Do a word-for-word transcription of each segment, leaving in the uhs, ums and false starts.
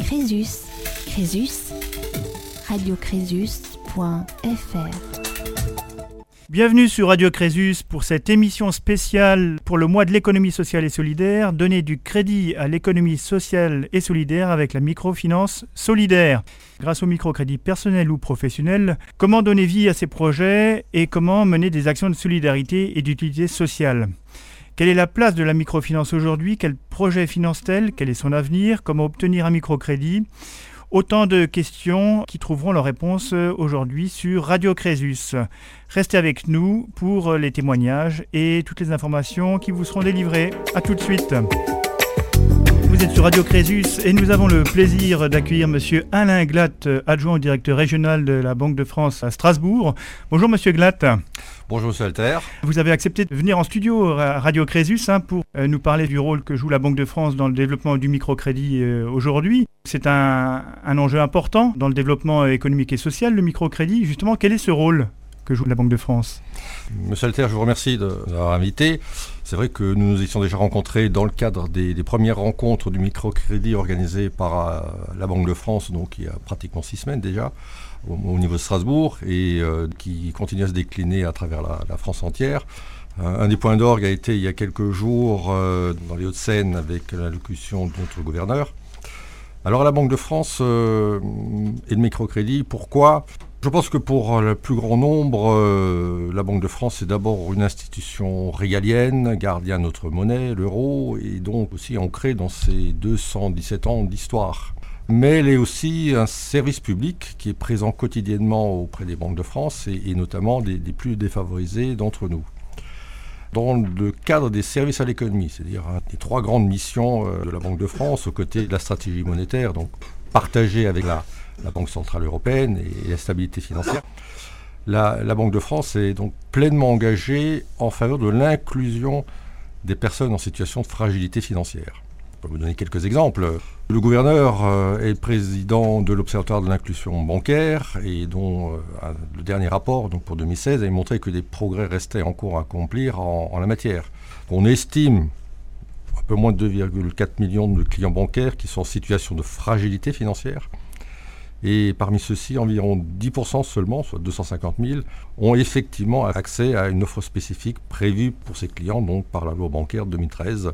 Crésus. Crésus. radio crésus point f r. Bienvenue sur Radio Crésus pour cette émission spéciale pour le mois de l'économie sociale et solidaire, donner du crédit à l'économie sociale et solidaire avec la microfinance solidaire. Grâce au microcrédit personnel ou professionnel, comment donner vie à ces projets et comment mener des actions de solidarité et d'utilité sociale. Quelle est la place de la microfinance aujourd'hui? Quel projet finance-t-elle? Quel est son avenir? Comment obtenir un microcrédit? Autant de questions qui trouveront leur réponse aujourd'hui sur Radio Crésus. Restez avec nous pour les témoignages et toutes les informations qui vous seront délivrées. A tout de suite. Vous êtes sur Radio Crésus et nous avons le plaisir d'accueillir Monsieur Alain Glatt, adjoint au directeur régional de la Banque de France à Strasbourg. Bonjour Monsieur Glatt. Bonjour Monsieur Alter. Vous avez accepté de venir en studio à Radio Crésus hein, pour euh, nous parler du rôle que joue la Banque de France dans le développement du microcrédit euh, aujourd'hui. C'est un, un enjeu important dans le développement économique et social, le microcrédit. Justement, quel est ce rôle que joue la Banque de France? Monsieur Alter, je vous remercie de nous avoir invité. C'est vrai que nous nous étions déjà rencontrés dans le cadre des, des premières rencontres du microcrédit organisées par euh, la Banque de France, donc il y a pratiquement six semaines déjà, au, au niveau de Strasbourg, et euh, qui continue à se décliner à travers la, la France entière. Euh, un des points d'orgue a été il y a quelques jours euh, dans les Hauts-de-Seine avec l'allocution de notre gouverneur. Alors à la Banque de France euh, et le microcrédit, pourquoi ? Je pense que pour le plus grand nombre, euh, la Banque de France est d'abord une institution régalienne, gardien de notre monnaie, l'euro, et donc aussi ancrée dans ses deux cent dix-sept ans d'histoire. Mais elle est aussi un service public qui est présent quotidiennement auprès des banques de France et, et notamment des, des plus défavorisés d'entre nous. Dans le cadre des services à l'économie, c'est-à-dire hein, les trois grandes missions euh, de la Banque de France, aux côtés de la stratégie monétaire, donc partagée avec la, la Banque centrale européenne et, et la stabilité financière, la, la Banque de France est donc pleinement engagée en faveur de l'inclusion des personnes en situation de fragilité financière. Je peux vous donner quelques exemples. Le gouverneur euh, est président de l'Observatoire de l'inclusion bancaire et dont euh, le dernier rapport, donc pour deux mille seize, a montré que des progrès restaient encore à accomplir en, en la matière. On estime un peu moins de deux virgule quatre millions de clients bancaires qui sont en situation de fragilité financière. Et parmi ceux-ci, environ dix pour cent seulement, soit deux cent cinquante mille, ont effectivement accès à une offre spécifique prévue pour ces clients, donc par la loi bancaire de deux mille treize.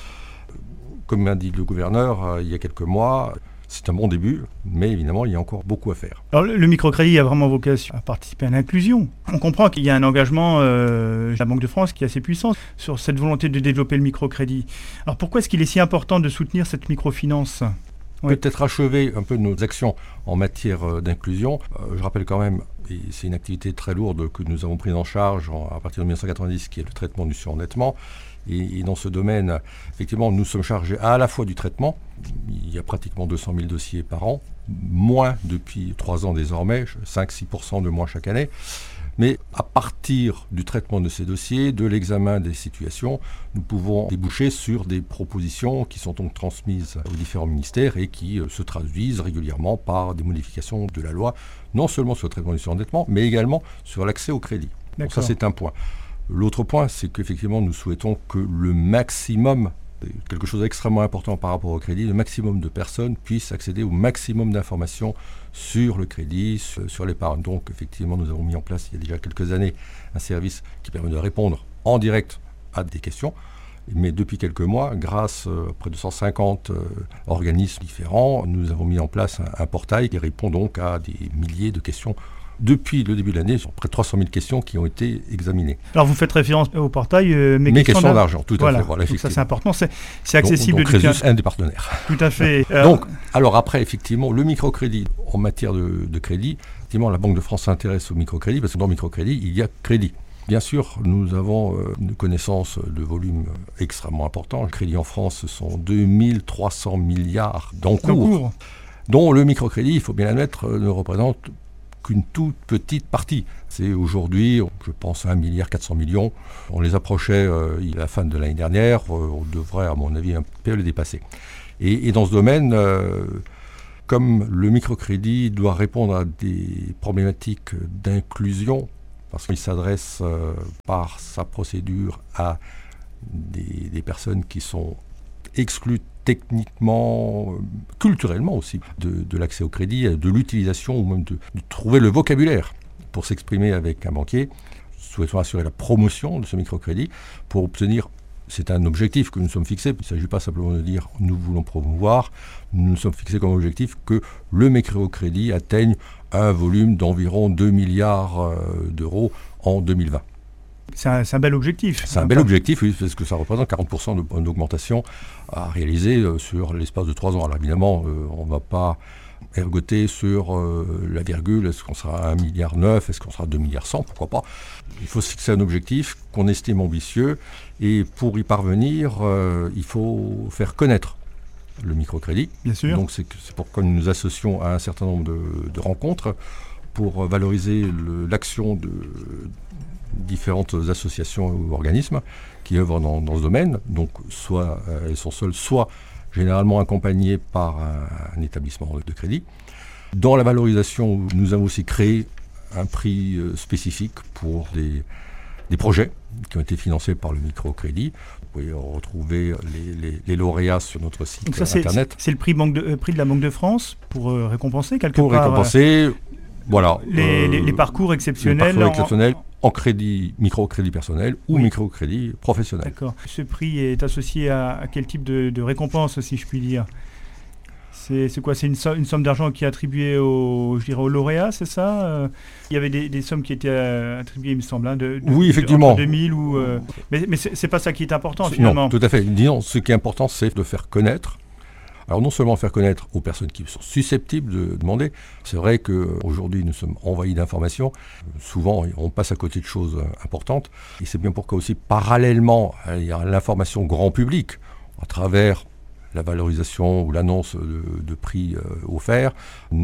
Comme m'a dit le gouverneur euh, il y a quelques mois, c'est un bon début, mais évidemment, il y a encore beaucoup à faire. Alors, le, le microcrédit a vraiment vocation à participer à l'inclusion. On comprend qu'il y a un engagement euh, de la Banque de France qui est assez puissant sur cette volonté de développer le microcrédit. Alors, pourquoi est-ce qu'il est si important de soutenir cette microfinance ? Oui. Peut-être achever un peu nos actions en matière euh, d'inclusion. Euh, je rappelle quand même, et c'est une activité très lourde que nous avons prise en charge en, à partir de dix-neuf cent quatre-vingt-dix, qui est le traitement du surendettement. Et, et dans ce domaine, effectivement, nous sommes chargés à la fois du traitement. Il y a pratiquement deux cent mille dossiers par an, moins depuis trois ans désormais, cinq à six pour cent de moins chaque année. Mais à partir du traitement de ces dossiers, de l'examen des situations, nous pouvons déboucher sur des propositions qui sont donc transmises aux différents ministères et qui euh, se traduisent régulièrement par des modifications de la loi, non seulement sur le traitement du surendettement, mais également sur l'accès au crédit. Donc ça, c'est un point. L'autre point, c'est qu'effectivement, nous souhaitons que le maximum, quelque chose d'extrêmement important par rapport au crédit, le maximum de personnes puissent accéder au maximum d'informations sur le crédit, sur, sur l'épargne. Donc, effectivement, nous avons mis en place, il y a déjà quelques années, un service qui permet de répondre en direct à des questions. Mais depuis quelques mois, grâce à près de cent cinquante euh, organismes différents, nous avons mis en place un, un portail qui répond donc à des milliers de questions. Depuis le début de l'année, sur près de trois cent mille questions qui ont été examinées. Alors vous faites référence au portail euh, Mes, Mes questions, questions d'argent, tout à voilà. fait. Voilà, donc ça c'est important, c'est, c'est accessible. Donc, donc Crésus, un des partenaires. Tout à fait. Euh... Donc, alors après, effectivement, le microcrédit, en matière de, de crédit, effectivement, la Banque de France s'intéresse au microcrédit, parce que dans le microcrédit, il y a crédit. Bien sûr, nous avons euh, une connaissance de volume extrêmement important. Le crédit en France, ce sont deux mille trois cents milliards d'encours, dont le microcrédit, il faut bien l'admettre, ne représente qu'une toute petite partie. C'est aujourd'hui, je pense, un milliard quatre cents millions. On les approchait euh, à la fin de l'année dernière. Euh, on devrait, à mon avis, un peu les dépasser. Et, et dans ce domaine, euh, comme le microcrédit doit répondre à des problématiques d'inclusion, parce qu'il s'adresse euh, par sa procédure à des, des personnes qui sont exclu techniquement, culturellement aussi, de, de l'accès au crédit, de l'utilisation ou même de, de trouver le vocabulaire pour s'exprimer avec un banquier. Souhaitons assurer la promotion de ce microcrédit pour obtenir, c'est un objectif que nous sommes fixés, il ne s'agit pas simplement de dire nous voulons promouvoir, nous nous sommes fixés comme objectif que le microcrédit atteigne un volume d'environ deux milliards d'euros en deux mille vingt. C'est un, c'est un bel objectif. C'est un bel objectif, oui, parce que ça représente quarante pour cent d'augmentation à réaliser euh, sur l'espace de trois ans. Alors évidemment, euh, on ne va pas ergoter sur euh, la virgule, est-ce qu'on sera à un virgule neuf milliard, est-ce qu'on sera à deux milliards cent, pourquoi pas. Il faut se fixer un objectif qu'on estime ambitieux, et pour y parvenir, euh, il faut faire connaître le microcrédit. Bien sûr. Donc c'est, c'est pourquoi nous nous associons à un certain nombre de, de rencontres pour valoriser le, l'action de différentes associations ou organismes qui œuvrent dans, dans ce domaine, donc soit euh, elles sont seules, soit généralement accompagnées par un, un établissement de crédit. Dans la valorisation, nous avons aussi créé un prix euh, spécifique pour des, des projets qui ont été financés par le microcrédit. Vous pouvez retrouver les, les, les lauréats sur notre site donc ça, internet. C'est, c'est le prix, banque de, euh, prix de la Banque de France pour euh, récompenser quelque pour part... Pour récompenser, euh, voilà. Les, euh, les, les parcours exceptionnels. Les parcours exceptionnels. En... En crédit, microcrédit personnel ou oui. microcrédit professionnel. D'accord. Ce prix est associé à, à quel type de, de récompense, si je puis dire ? C'est, c'est quoi ? C'est une, so- une somme d'argent qui est attribuée aux, je dirais, aux lauréats, c'est ça ? euh, Il y avait des, des sommes qui étaient euh, attribuées, il me semble, hein, de, de, oui, effectivement. De, deux mille ou. Euh, mais mais c'est, c'est pas ça qui est important finalement. Non, tout à fait. Disons, ce qui est important, c'est de faire connaître. Alors non seulement faire connaître aux personnes qui sont susceptibles de demander, c'est vrai qu'aujourd'hui nous sommes envahis d'informations, souvent on passe à côté de choses importantes, et c'est bien pourquoi aussi parallèlement à l'information grand public, à travers la valorisation ou l'annonce de, de prix euh, offerts,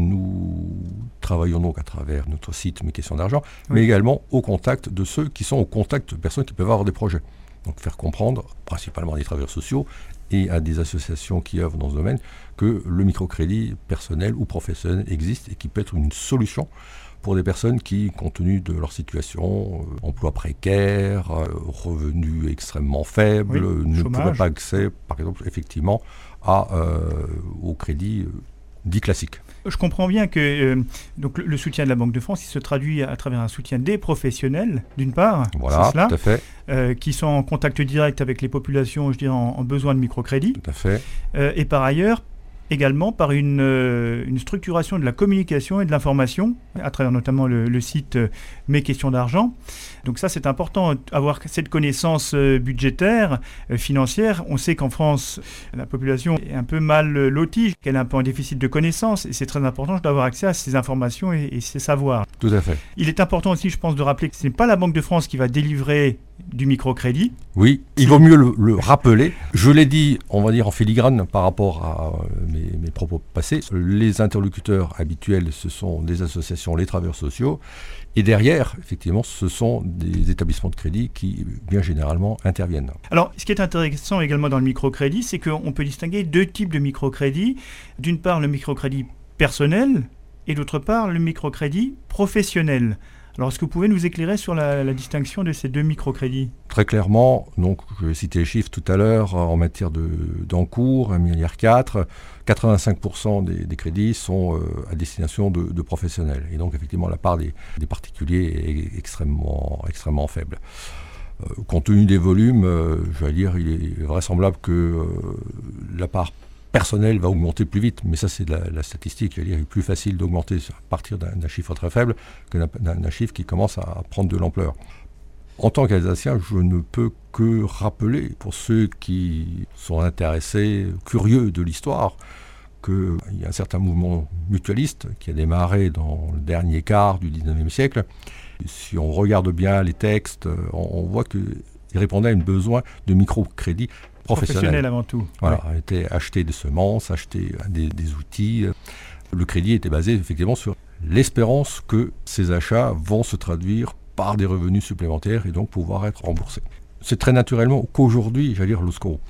nous travaillons donc à travers notre site Mes questions d'argent, oui. mais également au contact de ceux qui sont au contact de personnes qui peuvent avoir des projets. Donc faire comprendre, principalement des travailleurs sociaux, et à des associations qui œuvrent dans ce domaine, que le microcrédit personnel ou professionnel existe et qui peut être une solution pour des personnes qui, compte tenu de leur situation, euh, emploi précaire, euh, revenus extrêmement faibles, oui, ne pourraient pas accéder, par exemple, effectivement, à, euh, au crédit euh, dit classique. Je comprends bien que euh, donc le, le soutien de la Banque de France, il se traduit à, à travers un soutien des professionnels, d'une part, voilà, c'est cela, tout à fait. Euh, qui sont en contact direct avec les populations, je dirais, en, en besoin de microcrédit. Tout à fait. Euh, et par ailleurs, également par une, euh, une structuration de la communication et de l'information, à travers notamment le, le site euh, Mes questions d'argent. Donc ça, c'est important, avoir cette connaissance euh, budgétaire, euh, financière. On sait qu'en France, la population est un peu mal euh, lotie, qu'elle est un peu en déficit de connaissances, et c'est très important d'avoir accès à ces informations et, et ces savoirs. Tout à fait. Il est important aussi, je pense, de rappeler que ce n'est pas la Banque de France qui va délivrer du microcrédit. Oui, il vaut mieux le, le rappeler. Je l'ai dit, on va dire en filigrane par rapport à euh, mes, mes propos passés. Les interlocuteurs habituels, ce sont des associations, les travailleurs sociaux. Et derrière, effectivement, ce sont des établissements de crédit qui, bien généralement, interviennent. Alors, ce qui est intéressant également dans le microcrédit, c'est qu'on peut distinguer deux types de microcrédit. D'une part, le microcrédit personnel et d'autre part, le microcrédit professionnel. Alors, est-ce que vous pouvez nous éclairer sur la, la distinction de ces deux microcrédits ? Très clairement, donc, je vais citer les chiffres tout à l'heure, en matière de, d'encours, un virgule quatre milliard, quatre-vingt-cinq pour cent des, des crédits sont euh, à destination de, de professionnels. Et donc, effectivement, la part des, des particuliers est extrêmement, extrêmement faible. Euh, compte tenu des volumes, euh, je vais dire, il est vraisemblable que euh, la part personnel va augmenter plus vite, mais ça c'est de la, la statistique, il est plus facile d'augmenter à partir d'un, d'un chiffre très faible que d'un, d'un chiffre qui commence à prendre de l'ampleur. En tant qu'Alsacien, je ne peux que rappeler, pour ceux qui sont intéressés, curieux de l'histoire, qu'il y a un certain mouvement mutualiste qui a démarré dans le dernier quart du dix-neuvième siècle. Si on regarde bien les textes, on, on voit qu'il répondait à un besoin de microcrédit professionnel. Professionnel avant tout. Voilà, ouais. était acheter des semences, acheter des, des outils. Le crédit était basé effectivement sur l'espérance que ces achats vont se traduire par des revenus supplémentaires et donc pouvoir être remboursés. C'est très naturellement qu'aujourd'hui, j'allais dire, lorsqu'on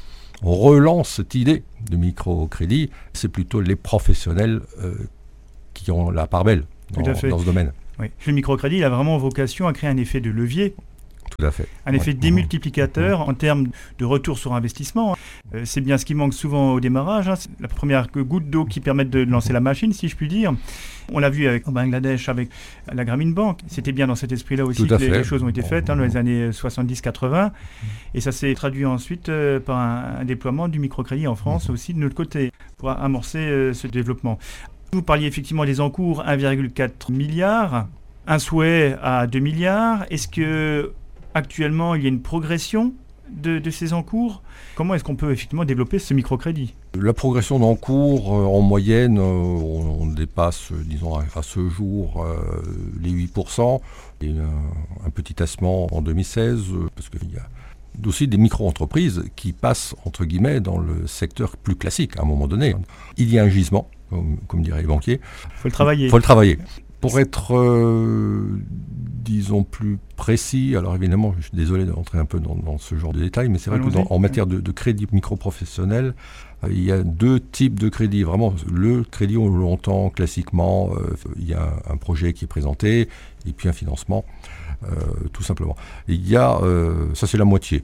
relance cette idée de microcrédit, c'est plutôt les professionnels euh, qui ont la part belle dans, dans ce domaine. Oui. Le microcrédit, il a vraiment vocation à créer un effet de levier. Tout à fait. Un effet Ouais. démultiplicateur en termes de retour sur investissement. Euh, c'est bien ce qui manque souvent au démarrage. Hein. C'est la première goutte d'eau qui permet de lancer la machine, si je puis dire. On l'a vu avec, au Bangladesh avec la Grameen Bank. C'était bien dans cet esprit-là aussi Tout que les, fait. les choses ont été faites hein, dans les années soixante-dix quatre-vingts. Et ça s'est traduit ensuite euh, par un, un déploiement du microcrédit en France aussi de notre côté pour amorcer euh, ce développement. Vous parliez effectivement des encours un virgule quatre milliard, un souhait à deux milliards. Est-ce que actuellement il y a une progression de, de ces encours? Comment est-ce qu'on peut effectivement développer ce microcrédit? La progression d'encours, euh, en moyenne, euh, on, on dépasse, euh, disons, à, à ce jour, euh, les huit pour cent. Et euh, un petit tassement en deux mille seize, euh, parce qu'il y a aussi des micro-entreprises qui passent, entre guillemets, dans le secteur plus classique à un moment donné. Il y a un gisement, comme, comme diraient les banquiers. Il faut le travailler. Il faut le travailler. Pour être, euh, disons, plus précis, alors évidemment, je suis désolé d'entrer un peu dans, dans ce genre de détails, mais c'est vrai Allons-y. qu'en matière de, de crédit micro-professionnel, euh, il y a deux types de crédits. Vraiment, le crédit, on l'entend classiquement, euh, il y a un, un projet qui est présenté, et puis un financement, euh, tout simplement. Et il y a, euh, ça c'est la moitié.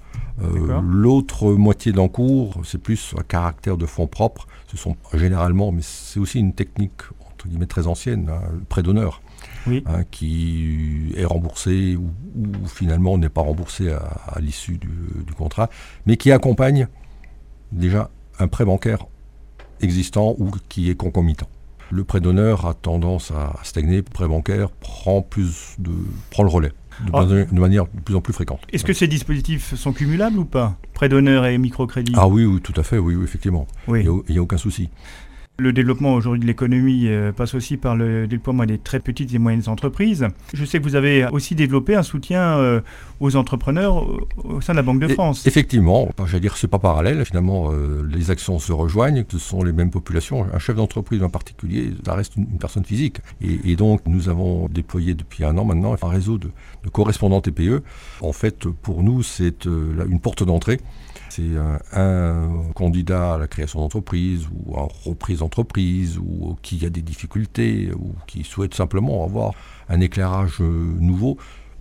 Euh, l'autre moitié d'encours, c'est plus à caractère de fonds propres. Ce sont généralement, mais c'est aussi une technique entre guillemets très ancienne, hein, le prêt d'honneur, oui. hein, qui est remboursé ou, ou finalement n'est pas remboursé à, à l'issue du, du contrat, mais qui accompagne déjà un prêt bancaire existant ou qui est concomitant. Le prêt d'honneur a tendance à stagner, le prêt bancaire prend, plus de, prend le relais. De, Ah. de manière de plus en plus fréquente. Est-ce que ces dispositifs sont cumulables ou pas? Prêt d'honneur et microcrédit? Ah oui, oui, tout à fait, oui, oui effectivement. Oui. Il n'y a, a aucun souci. Le développement aujourd'hui de l'économie euh, passe aussi par le déploiement des très petites et moyennes entreprises. Je sais que vous avez aussi développé un soutien euh, aux entrepreneurs au, au sein de la Banque de France. Et, effectivement, j'allais dire c'est pas parallèle. Finalement, euh, les actions se rejoignent. Ce sont les mêmes populations. Un chef d'entreprise en particulier, ça reste une, une personne physique. Et, et donc, nous avons déployé depuis un an maintenant un réseau de, de correspondants T P E. En fait, pour nous, c'est euh, une porte d'entrée. C'est un, un candidat à la création d'entreprise ou à reprise d'entreprise ou qui a des difficultés ou qui souhaite simplement avoir un éclairage euh, nouveau,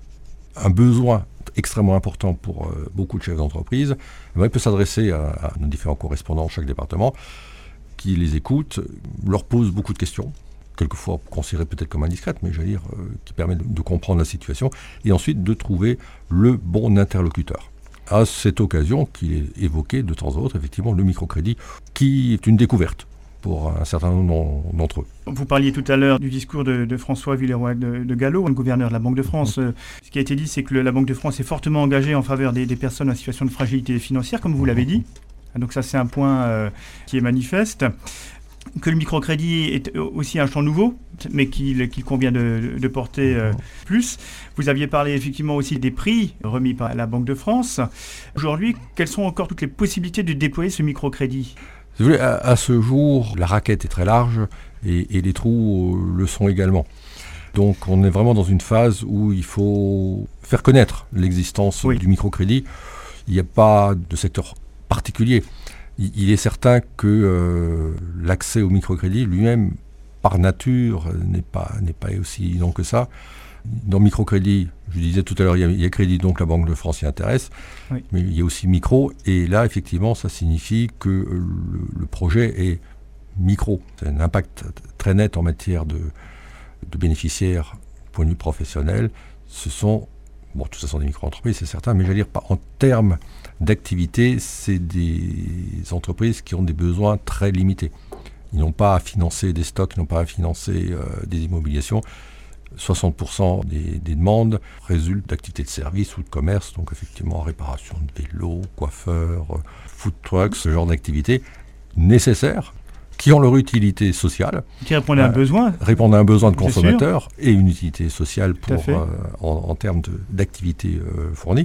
un besoin extrêmement important pour euh, beaucoup de chefs d'entreprise. Il peut s'adresser à, à nos différents correspondants de chaque département qui les écoutent, leur posent beaucoup de questions, quelquefois considérées peut-être comme indiscrètes, mais je veux dire, euh, qui permettent de, de comprendre la situation et ensuite de trouver le bon interlocuteur. À cette occasion qu'il est évoqué de temps en temps, effectivement, le microcrédit, qui est une découverte pour un certain nombre d'entre eux. Vous parliez tout à l'heure du discours de, de François Villeroy de, de Galhau, le gouverneur de la Banque de France. Mmh. Ce qui a été dit, c'est que le, la Banque de France est fortement engagée en faveur des, des personnes en situation de fragilité financière, comme vous l'avez dit. Donc ça, c'est un point euh, qui est manifeste. Que le microcrédit est aussi un champ nouveau, mais qu'il, qu'il convient de, de porter euh, plus. Vous aviez parlé effectivement aussi des prix remis par la Banque de France. Aujourd'hui, quelles sont encore toutes les possibilités de déployer ce microcrédit ? Si vous voulez, à, à ce jour, la raquette est très large et, et les trous euh, le sont également. Donc on est vraiment dans une phase où il faut faire connaître l'existence oui. du microcrédit. Il n'y a pas de secteur particulier. Il est certain que euh, l'accès au microcrédit lui-même, par nature, n'est pas, n'est pas aussi long que ça. Dans microcrédit, je disais tout à l'heure, il y a, il y a crédit, donc la Banque de France s'y intéresse, oui. mais il y a aussi micro, et là, effectivement, ça signifie que le, le projet est micro. C'est un impact très net en matière de, de bénéficiaires, point de vue professionnel. Ce sont, bon, tout ça sont des micro-entreprises, c'est certain, mais je veux dire, en termes d'activité, c'est des entreprises qui ont des besoins très limités. Ils n'ont pas à financer des stocks, ils n'ont pas à financer euh, des immobilisations. soixante pour cent des, des demandes résultent d'activités de service ou de commerce, donc effectivement réparation de vélos, coiffeurs, euh, food trucks, ce genre d'activités nécessaires, qui ont leur utilité sociale. Qui répondent à un euh, besoin. Répondent à un besoin de consommateurs et une utilité sociale pour, euh, en, en termes de, d'activités euh, fournies.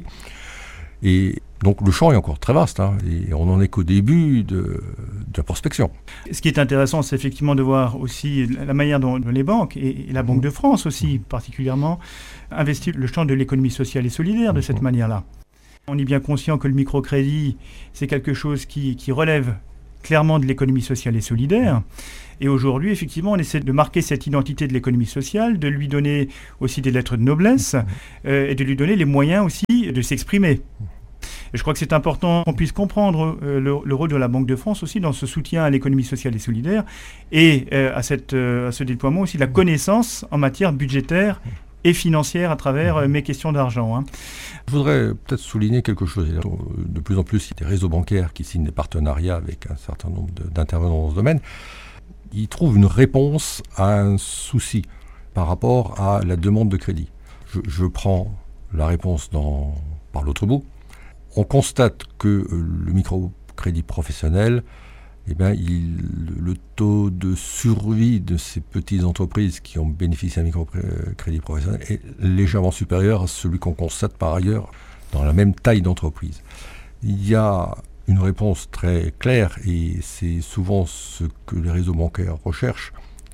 Et donc le champ est encore très vaste, hein, et on n'en est qu'au début de, de la prospection. Ce qui est intéressant, c'est effectivement de voir aussi la manière dont les banques, et, et la Banque de France aussi particulièrement, investissent le champ de l'économie sociale et solidaire de cette manière-là. On est bien conscient que le microcrédit, c'est quelque chose qui, qui relève clairement de l'économie sociale et solidaire. Et aujourd'hui, effectivement, on essaie de marquer cette identité de l'économie sociale, de lui donner aussi des lettres de noblesse euh, et de lui donner les moyens aussi de s'exprimer. Et je crois que c'est important qu'on puisse comprendre euh, le, le rôle de la Banque de France aussi dans ce soutien à l'économie sociale et solidaire et euh, à, cette, euh, à ce déploiement aussi de la connaissance en matière budgétaire et financière à travers euh, mes questions d'argent. Hein. Je voudrais peut-être souligner quelque chose. De plus en plus, il y a des réseaux bancaires qui signent des partenariats avec un certain nombre de, d'intervenants dans ce domaine. Ils trouvent une réponse à un souci par rapport à la demande de crédit. Je, je prends la réponse dans, par l'autre bout. On constate que euh, le microcrédit professionnel, eh bien, il, le taux de survie de ces petites entreprises qui ont bénéficié d'un microcrédit professionnel est légèrement supérieur à celui qu'on constate par ailleurs dans la même taille d'entreprise. Il y a une réponse très claire et c'est souvent ce que les réseaux bancaires recherchent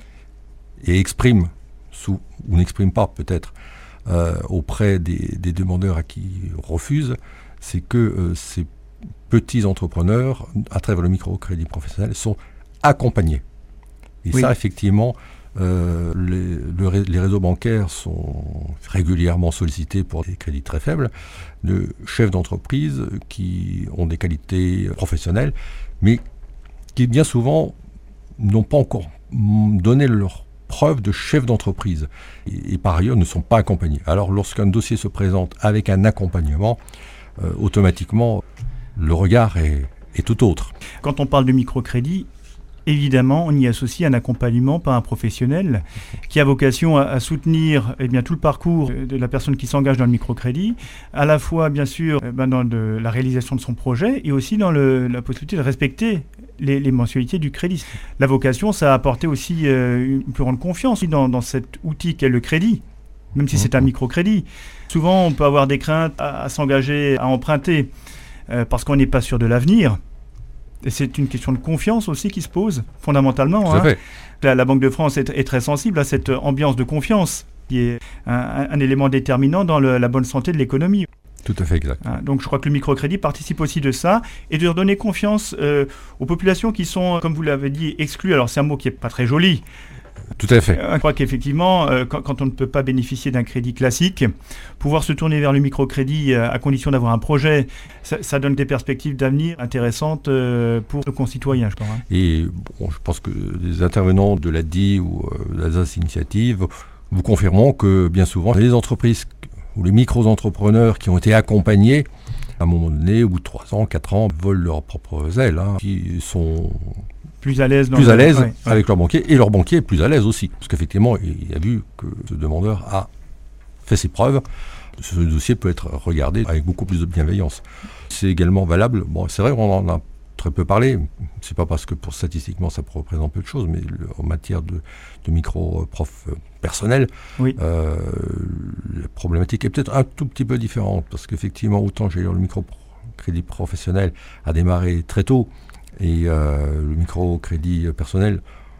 et expriment, sous, ou n'expriment pas peut-être, euh, auprès des, des demandeurs à qui ils refusent, c'est que euh, ces petits entrepreneurs, à travers le microcrédit professionnel, sont accompagnés. Et oui. Ça, effectivement, euh, les, le, les réseaux bancaires sont régulièrement sollicités pour des crédits très faibles, de chefs d'entreprise qui ont des qualités professionnelles, mais qui bien souvent n'ont pas encore donné leur preuve de chef d'entreprise et, et par ailleurs ne sont pas accompagnés. Alors lorsqu'un dossier se présente avec un accompagnement, euh, automatiquement le regard est, est tout autre. Quand on parle de microcrédit, évidemment, on y associe un accompagnement par un professionnel qui a vocation à, à soutenir eh bien, tout le parcours de la personne qui s'engage dans le microcrédit, à la fois, bien sûr, eh ben, dans de, la réalisation de son projet et aussi dans le, la possibilité de respecter les, les mensualités du crédit. La vocation, ça a apporté aussi euh, une plus grande confiance dans, dans cet outil qu'est le crédit, même si c'est un microcrédit. Souvent, on peut avoir des craintes à, à s'engager, à emprunter, euh, parce qu'on n'est pas sûr de l'avenir. Et c'est une question de confiance aussi qui se pose, fondamentalement. Hein. La, la Banque de France est, est très sensible à cette ambiance de confiance, qui est un, un, un élément déterminant dans le, la bonne santé de l'économie. Tout à fait exact. Hein, donc je crois que le microcrédit participe aussi de ça, et de redonner confiance euh, aux populations qui sont, comme vous l'avez dit, exclues. Alors c'est un mot qui n'est pas très joli. Tout à fait. Je crois qu'effectivement, euh, quand, quand on ne peut pas bénéficier d'un crédit classique, pouvoir se tourner vers le microcrédit euh, à condition d'avoir un projet, ça, ça donne des perspectives d'avenir intéressantes euh, pour nos concitoyens, je pense. Hein. Et bon, je pense que les intervenants de l'A D I ou euh, de l'Alsace Initiative vous confirmeront que bien souvent, les entreprises ou les micro-entrepreneurs qui ont été accompagnés, à un moment donné, au bout de trois ans, quatre ans, volent leurs propres ailes, hein, qui sont... plus à l'aise, dans plus le... à l'aise ouais, avec ouais. leur banquier, et leur banquier est plus à l'aise aussi. Parce qu'effectivement, il a vu que ce demandeur a fait ses preuves. Ce dossier peut être regardé avec beaucoup plus de bienveillance. C'est également valable, bon, c'est vrai qu'on en a très peu parlé, c'est pas parce que pour statistiquement ça représente peu de choses, mais le, en matière de, de micro-prof personnel, oui. euh, la problématique est peut-être un tout petit peu différente, parce qu'effectivement, autant j'ai eu le microcrédit professionnel a démarré très tôt, et euh, le microcrédit personnel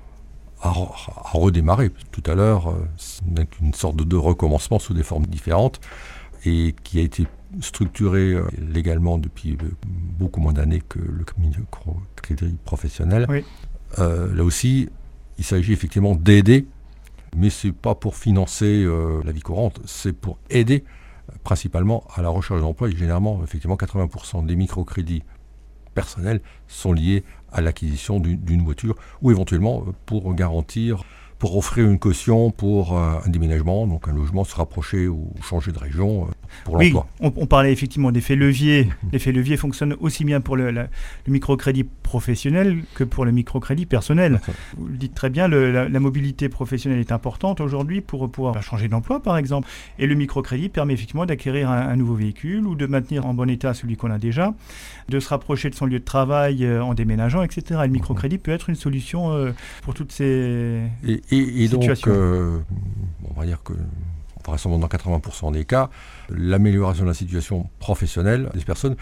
a, a redémarré tout à l'heure, euh, c'est une sorte de, de recommencement sous des formes différentes, et qui a été structuré euh, légalement depuis euh, beaucoup moins d'années que le microcrédit professionnel. Oui. Euh, là aussi, il s'agit effectivement d'aider, mais ce n'est pas pour financer euh, la vie courante, c'est pour aider euh, principalement à la recherche d'emploi. Et généralement, effectivement, quatre-vingts pour cent des microcrédits personnels sont liés à l'acquisition d'une, d'une voiture ou éventuellement pour garantir, pour offrir une caution pour euh, un déménagement, donc un logement, se rapprocher ou changer de région euh, pour oui, l'emploi. On, on parlait effectivement d'effets leviers. L'effet levier fonctionne aussi bien pour le, la, le microcrédit professionnel que pour le microcrédit personnel. Okay. Vous le dites très bien, le, la, la mobilité professionnelle est importante aujourd'hui pour pouvoir changer d'emploi, par exemple. Et le microcrédit permet effectivement d'acquérir un, un nouveau véhicule ou de maintenir en bon état celui qu'on a déjà, de se rapprocher de son lieu de travail euh, en déménageant, et cetera. Et le microcrédit peut être une solution euh, pour toutes ces et, et, et situations. Donc, euh, on va dire que vraisemblablement dans quatre-vingts pour cent des cas, l'amélioration de la situation professionnelle des personnes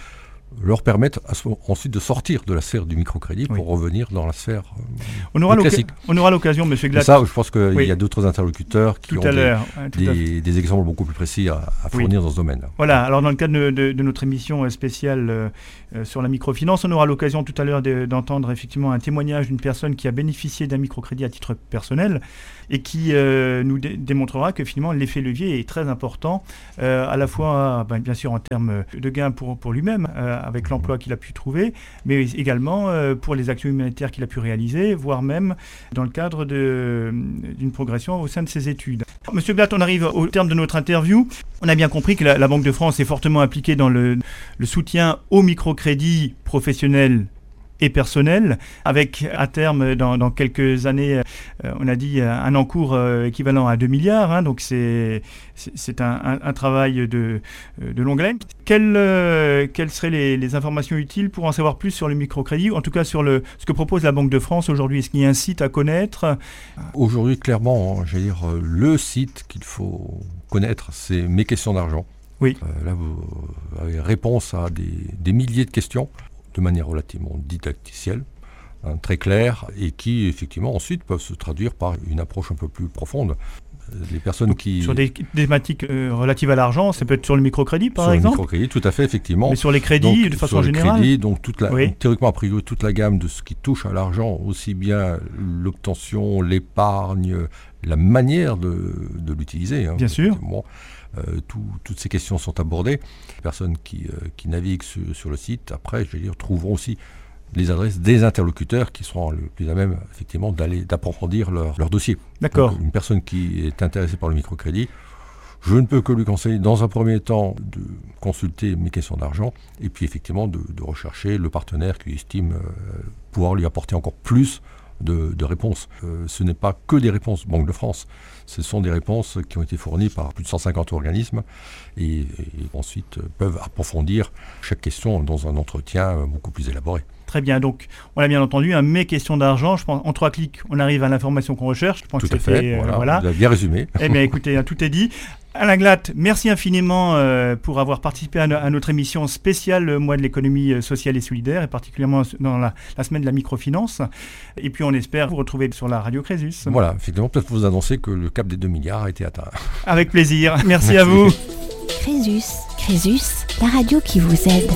leur permettre à ce, ensuite de sortir de la sphère du microcrédit pour oui. revenir dans la sphère euh, on aura classique. On aura l'occasion, M. Glatt. Ça, je pense qu'il oui. y a d'autres interlocuteurs qui tout ont des, tout des, des exemples beaucoup plus précis à, à fournir oui. dans ce domaine. Voilà, alors dans le cadre de, de, de notre émission spéciale euh, euh, sur la microfinance, on aura l'occasion tout à l'heure de, d'entendre effectivement un témoignage d'une personne qui a bénéficié d'un microcrédit à titre personnel et qui euh, nous dé- démontrera que finalement l'effet levier est très important, euh, à la fois ben, bien sûr en termes de gains pour, pour lui-même, euh, avec l'emploi qu'il a pu trouver, mais également euh, pour les actions humanitaires qu'il a pu réaliser, voire même dans le cadre de, d'une progression au sein de ses études. Monsieur Glatt, on arrive au terme de notre interview. On a bien compris que la, la Banque de France est fortement impliquée dans le, le soutien au microcrédit professionnel et personnel, avec à terme, dans, dans quelques années, euh, on a dit un encours euh, équivalent à deux milliards, hein, donc c'est, c'est, c'est un, un, un travail de, de longue haleine. Quelles, euh, quelles seraient les, les informations utiles pour en savoir plus sur le microcrédit, en tout cas sur le, ce que propose la Banque de France aujourd'hui? Est-ce qu'il y a un site à connaître? Aujourd'hui, clairement, hein, j'allais dire, le site qu'il faut connaître, c'est Mes questions d'argent. Oui. Euh, là, vous avez réponse à des, des milliers de questions, de manière relativement didacticielle, hein, très claire, et qui, effectivement, ensuite peuvent se traduire par une approche un peu plus profonde. Les personnes Donc, qui... Sur des thématiques euh, relatives à l'argent, ça peut être sur le microcrédit, par sur exemple? Sur le microcrédit, tout à fait, effectivement. Mais sur les crédits, donc, de façon sur générale crédit, donc toute la, oui. théoriquement, a priori, toute la gamme de ce qui touche à l'argent, aussi bien l'obtention, l'épargne, la manière de, de l'utiliser. Hein, bien sûr. Euh, tout, toutes ces questions sont abordées. Les personnes qui, euh, qui naviguent sur, sur le site, après, je veux dire, trouveront aussi les adresses des interlocuteurs qui seront le plus à même, effectivement, d'aller, d'approfondir leur, leur dossier. D'accord. Donc, une personne qui est intéressée par le microcrédit, je ne peux que lui conseiller, dans un premier temps, de consulter Mes questions d'argent, et puis, effectivement, de, de rechercher le partenaire qui estime euh, pouvoir lui apporter encore plus de, de réponses. Euh, ce n'est pas que des réponses Banque de France. Ce sont des réponses qui ont été fournies par plus de cent cinquante organismes et, et ensuite euh, peuvent approfondir chaque question dans un entretien euh, beaucoup plus élaboré. Très bien, donc on l'a bien entendu, hein, Mes questions d'argent, je pense en trois clics, on arrive à l'information qu'on recherche. Je pense tout que à fait, fait, voilà, euh, voilà. Vous avez bien résumé. Eh bien écoutez, hein, tout est dit. Alain Glatt, merci infiniment euh, pour avoir participé à, no- à notre émission spéciale euh, Mois de l'économie sociale et solidaire, et particulièrement dans la, la semaine de la microfinance. Et puis on espère vous retrouver sur la radio Crésus. Voilà, effectivement, peut-être vous annoncer que le cap des deux milliards a été atteint. Avec plaisir, merci, merci. à vous. Crésus, Crésus, la radio qui vous aide.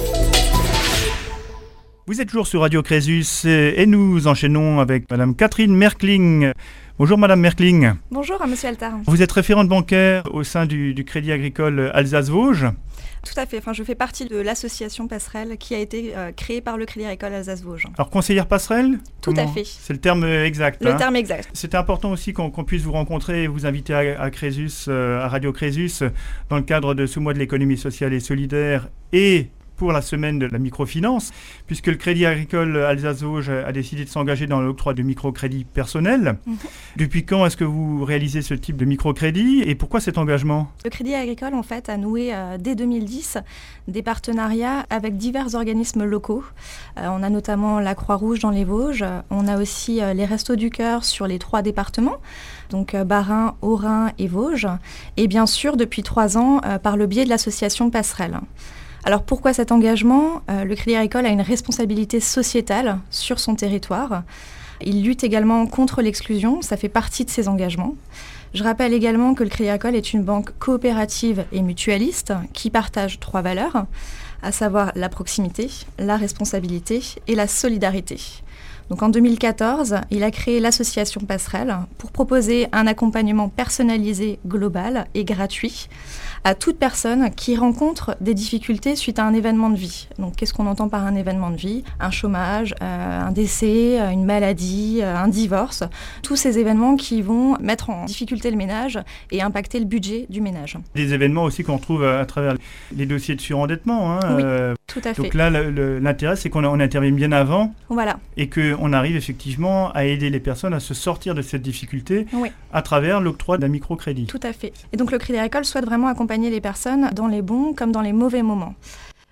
Vous êtes toujours sur Radio Crésus et nous enchaînons avec Madame Catherine Merkling. Bonjour Madame Merkling. Bonjour à Monsieur Altard. Vous êtes référente bancaire au sein du, du Crédit Agricole Alsace-Vosges. Tout à fait, enfin, je fais partie de l'association Passerelle qui a été euh, créée par le Crédit Agricole Alsace-Vosges. Alors conseillère passerelle? Tout Comment? à fait. C'est le terme exact. Le hein. terme exact. C'était important aussi qu'on, qu'on puisse vous rencontrer et vous inviter à, à Crésus, euh, à Radio Crésus, dans le cadre de ce mois de l'économie sociale et solidaire et pour la semaine de la microfinance, puisque le Crédit Agricole Alsace-Vosges a décidé de s'engager dans l'octroi de microcrédits personnels. Mmh. Depuis quand est-ce que vous réalisez ce type de microcrédit et pourquoi cet engagement? Le Crédit Agricole, en fait, a noué euh, dès deux mille dix des partenariats avec divers organismes locaux. Euh, on a notamment la Croix-Rouge dans les Vosges, on a aussi euh, les Restos du Cœur sur les trois départements, donc euh, Bas-Rhin, Haut-Rhin et Vosges, et bien sûr depuis trois ans euh, par le biais de l'association Passerelle. Alors pourquoi cet engagement ? euh, Le Crédit Agricole a une responsabilité sociétale sur son territoire. Il lutte également contre l'exclusion, ça fait partie de ses engagements. Je rappelle également que le Crédit Agricole est une banque coopérative et mutualiste qui partage trois valeurs, à savoir la proximité, la responsabilité et la solidarité. Donc en deux mille quatorze, il a créé l'association Passerelle pour proposer un accompagnement personnalisé, global et gratuit à toute personne qui rencontre des difficultés suite à un événement de vie. Donc qu'est-ce qu'on entend par un événement de vie ? Un chômage, euh, un décès, une maladie, euh, un divorce. Tous ces événements qui vont mettre en difficulté le ménage et impacter le budget du ménage. Des événements aussi qu'on retrouve à travers les dossiers de surendettement. Hein, oui, euh, tout à fait. Donc là, le, le, l'intérêt, c'est qu'on on intervient bien avant. Voilà. Et qu'on arrive effectivement à aider les personnes à se sortir de cette difficulté oui. à travers l'octroi d'un microcrédit. Tout à fait. Et donc le Crédit Agricole souhaite vraiment accompagner les personnes dans les bons comme dans les mauvais moments.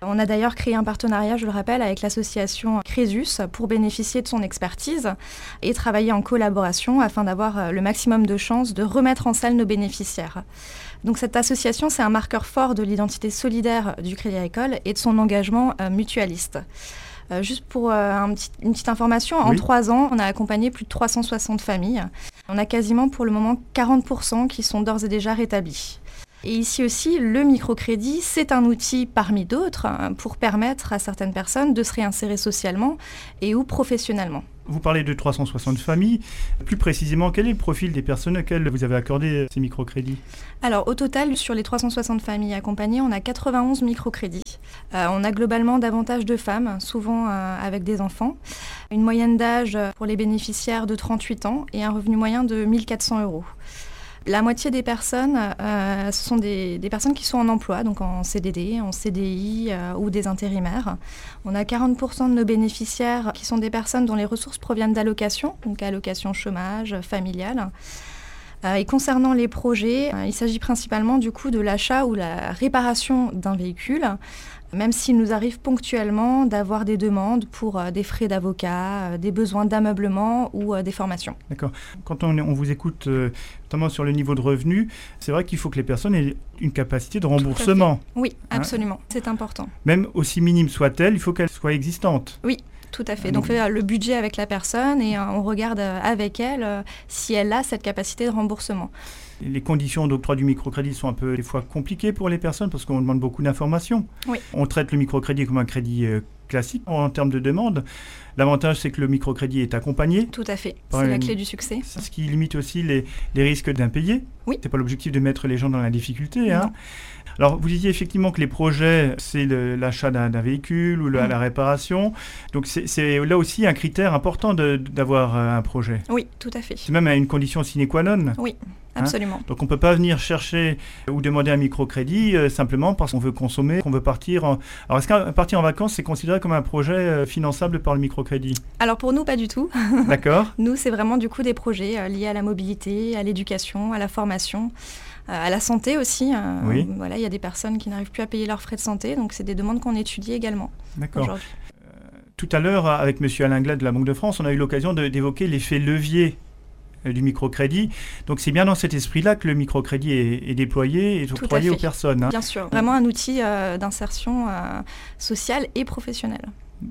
On a d'ailleurs créé un partenariat, je le rappelle, avec l'association Crésus pour bénéficier de son expertise et travailler en collaboration afin d'avoir le maximum de chances de remettre en selle nos bénéficiaires. Donc cette association, c'est un marqueur fort de l'identité solidaire du Crédit Agricole et de son engagement euh, mutualiste. Euh, juste pour euh, un petit, une petite information, en oui. trois ans, on a accompagné plus de trois cent soixante familles. On a quasiment pour le moment quarante pour cent qui sont d'ores et déjà rétablis. Et ici aussi, le microcrédit, c'est un outil parmi d'autres pour permettre à certaines personnes de se réinsérer socialement et ou professionnellement. Vous parlez de trois cent soixante familles. Plus précisément, quel est le profil des personnes auxquelles vous avez accordé ces microcrédits ? Alors, au total, sur les trois cent soixante familles accompagnées, on a quatre-vingt-onze microcrédits. Euh, on a globalement davantage de femmes, souvent euh, avec des enfants. Une moyenne d'âge pour les bénéficiaires de trente-huit ans et un revenu moyen de mille quatre cents euros. La moitié des personnes, euh, ce sont des, des personnes qui sont en emploi, donc en C D D, en C D I euh, ou des intérimaires. On a quarante pour cent de nos bénéficiaires qui sont des personnes dont les ressources proviennent d'allocations, donc allocations chômage, familiales. Euh, et concernant les projets, euh, il s'agit principalement du coup de l'achat ou la réparation d'un véhicule, même s'il nous arrive ponctuellement d'avoir des demandes pour euh, des frais d'avocat, euh, des besoins d'ameublement ou euh, des formations. D'accord. Quand on, on vous écoute, euh, notamment sur le niveau de revenus, c'est vrai qu'il faut que les personnes aient une capacité de remboursement. Oui, Hein ? absolument, c'est important. Même aussi minime soit-elle, il faut qu'elle soit existante. Oui. Tout à fait. Donc, on fait le budget avec la personne et euh, on regarde euh, avec elle euh, si elle a cette capacité de remboursement. Les conditions d'octroi du microcrédit sont un peu des fois compliquées pour les personnes parce qu'on demande beaucoup d'informations. Oui. On traite le microcrédit comme un crédit euh, classique en termes de demande. L'avantage, c'est que le microcrédit est accompagné. Tout à fait. Par C'est une- la clé du succès. Ce qui limite aussi les, les risques d'impayés. Oui. Ce n'est pas l'objectif de mettre les gens dans la difficulté. Hein. Non. Alors, vous disiez effectivement que les projets, c'est le- l'achat d'un, d'un véhicule ou la, Mm. la réparation. Donc, c'est, c'est là aussi un critère important de- d'avoir euh, un projet. Oui, tout à fait. C'est même une condition sine qua non. Oui, absolument. Donc on ne peut pas venir chercher ou demander un microcrédit euh, simplement parce qu'on veut consommer, qu'on veut partir en... Alors est-ce qu'un partir en vacances, c'est considéré comme un projet euh, finançable par le microcrédit ? Alors pour nous, pas du tout. D'accord ? Nous, c'est vraiment du coup des projets euh, liés à la mobilité, à l'éducation, à la formation, euh, à la santé aussi. euh, Oui. Voilà, il y a des personnes qui n'arrivent plus à payer leurs frais de santé, donc c'est des demandes qu'on étudie également D'accord. aujourd'hui. Tout à l'heure, avec M. Alain Glade de la Banque de France, on a eu l'occasion de- d'évoquer l'effet levier euh, du microcrédit. Donc c'est bien dans cet esprit-là que le microcrédit est, est déployé et Tout à octroyé aux fait. personnes. hein. Bien sûr, vraiment un outil euh, d'insertion euh, sociale et professionnelle.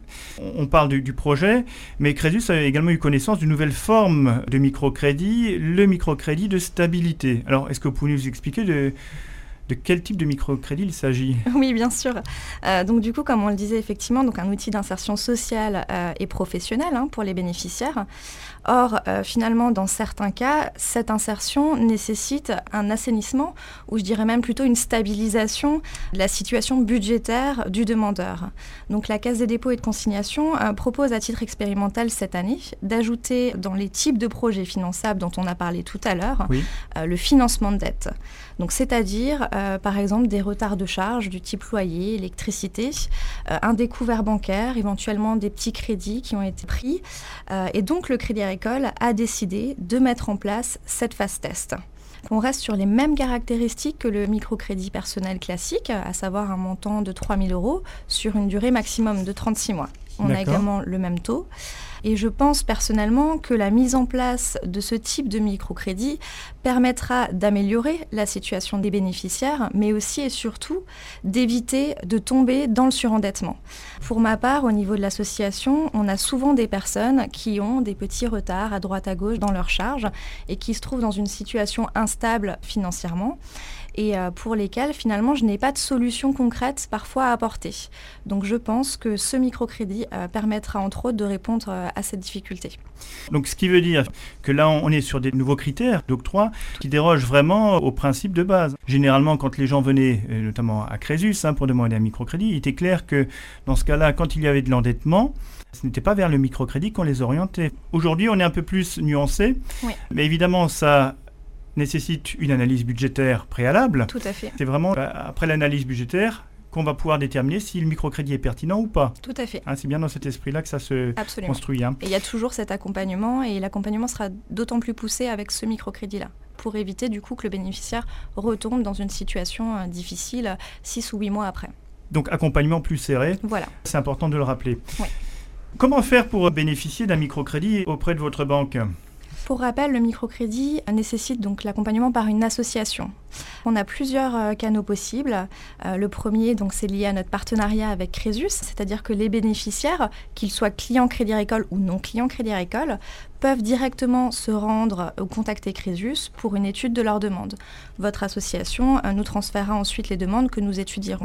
On parle du, du projet, mais Crésus a également eu connaissance d'une nouvelle forme de microcrédit, le microcrédit de stabilité. Alors, est-ce que vous pouvez nous expliquer de, de quel type de microcrédit il s'agit ? Oui, bien sûr. Euh, donc du coup, comme on le disait effectivement, donc un outil d'insertion sociale euh, et professionnelle hein, pour les bénéficiaires. Or, euh, finalement, dans certains cas, cette insertion nécessite un assainissement, ou je dirais même plutôt une stabilisation de la situation budgétaire du demandeur. Donc la Caisse des dépôts et de consignation euh, propose à titre expérimental cette année d'ajouter dans les types de projets finançables dont on a parlé tout à l'heure, Oui. euh, le financement de dette. Donc, c'est-à-dire, euh, par exemple, des retards de charges du type loyer, électricité, euh, un découvert bancaire, éventuellement des petits crédits qui ont été pris. Euh, et donc, le Crédit Agricole a décidé de mettre en place cette phase test. On reste sur les mêmes caractéristiques que le microcrédit personnel classique, à savoir un montant de trois mille euros sur une durée maximum de trente-six mois. On a D'accord. également le même taux. Et je pense personnellement que la mise en place de ce type de microcrédit permettra d'améliorer la situation des bénéficiaires, mais aussi et surtout d'éviter de tomber dans le surendettement. Pour ma part, au niveau de l'association, on a souvent des personnes qui ont des petits retards à droite à gauche dans leurs charges et qui se trouvent dans une situation instable financièrement, et euh, pour lesquels finalement je n'ai pas de solution concrète parfois à apporter. Donc je pense que ce microcrédit euh, permettra entre autres de répondre euh, à cette difficulté. Donc ce qui veut dire que là on est sur des nouveaux critères d'octroi qui dérogent vraiment aux principes de base. Généralement quand les gens venaient, euh, notamment à Crésus, hein, pour demander un microcrédit, il était clair que dans ce cas-là, quand il y avait de l'endettement, ce n'était pas vers le microcrédit qu'on les orientait. Aujourd'hui on est un peu plus nuancé, Oui. mais évidemment ça nécessite une analyse budgétaire préalable. Tout à fait. C'est vraiment euh, après l'analyse budgétaire qu'on va pouvoir déterminer si le microcrédit est pertinent ou pas. Tout à fait. Hein, c'est bien dans cet esprit-là que ça se Absolument. construit. hein. Et il y a toujours cet accompagnement et l'accompagnement sera d'autant plus poussé avec ce microcrédit-là pour éviter du coup que le bénéficiaire retombe dans une situation euh, difficile six ou huit mois après. Donc accompagnement plus serré, voilà. C'est important de le rappeler. Oui. Comment faire pour bénéficier d'un microcrédit auprès de votre banque ? Pour rappel, le microcrédit nécessite donc l'accompagnement par une association. On a plusieurs euh, canaux possibles. Euh, le premier, donc, c'est lié à notre partenariat avec Crésus, c'est-à-dire que les bénéficiaires, qu'ils soient clients Crédit Agricole ou non clients Crédit Agricole, peuvent directement se rendre ou contacter Crésus pour une étude de leur demande. Votre association euh, nous transférera ensuite les demandes que nous étudierons.